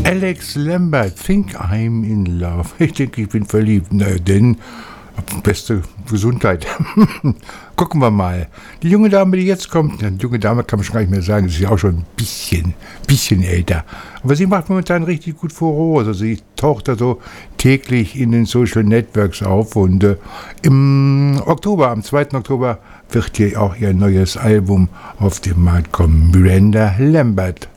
Alex Lambert, Think I'm in Love. Ich denke, ich bin verliebt. Na denn, beste Gesundheit. Gucken wir mal. Die junge Dame, die jetzt kommt, eine junge Dame kann man schon gar nicht mehr sagen, sie ist ja auch schon ein bisschen älter. Aber sie macht momentan richtig gut Furore. Also sie taucht da so täglich in den Social Networks auf und im Oktober, am 2. Oktober, wird hier auch ihr neues Album auf den Markt kommen. Miranda Lambert.